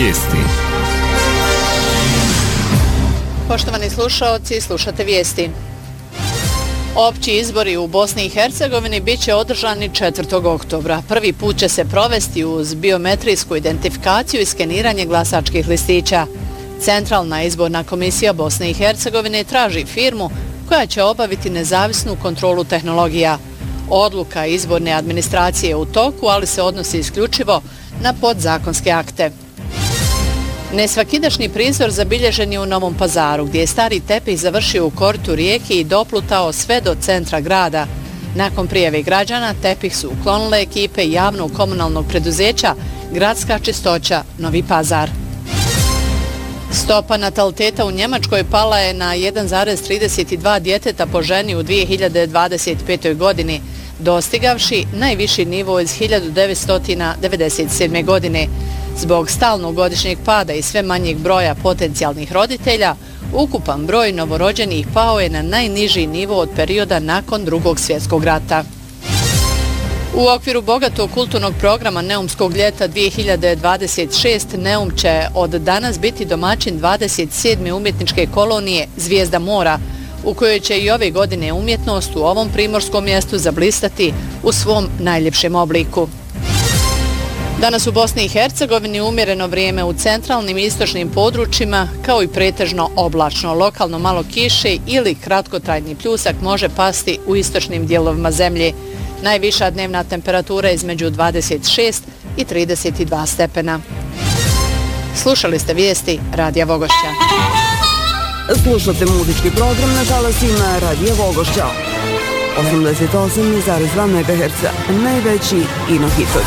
Vijesti. Poštovani slušaoci, slušate vijesti. Opći izbori u Bosni i Hercegovini bit će održani 4. oktobra. Prvi put će se provesti uz biometrijsku identifikaciju i skeniranje glasačkih listića. Centralna izborna komisija Bosne i Hercegovine traži firmu koja će obaviti nezavisnu kontrolu tehnologija. Odluka izborne administracije je u toku, ali se odnosi isključivo na podzakonske akte. Nesvakidašnji prizor zabilježen je u Novom Pazaru, gdje je stari tepih završio u kortu rijeke i doplutao sve do centra grada. Nakon prijave građana, tepih su uklonile ekipe javnog komunalnog preduzeća Gradska čistoća Novi Pazar. Stopa nataliteta u Njemačkoj pala je na 1,32 djeteta po ženi u 2025. godini, dostigavši najviši nivo iz 1997. godine. Zbog stalnog godišnjeg pada i sve manjeg broja potencijalnih roditelja, ukupan broj novorođenih pao je na najniži nivo od perioda nakon Drugog svjetskog rata. U okviru bogatog kulturnog programa Neumskog ljeta 2026 Neum će od danas biti domaćin 27. umjetničke kolonije Zvijezda mora, u kojoj će i ove godine umjetnost u ovom primorskom mjestu zablistati u svom najljepšem obliku. Danas u Bosni i Hercegovini umjereno vrijeme u centralnim i istočnim područjima, kao i pretežno oblačno. Lokalno malo kiše ili kratkotrajni pljusak može pasti u istočnim dijelovima zemlje. Najviša dnevna temperatura je između 26 i 32 stepena. Slušali ste vijesti Radija Vogošća. Slušate muzički program na talasima Radija Vogošća. 88,2 MHz, najveći ino hitovi.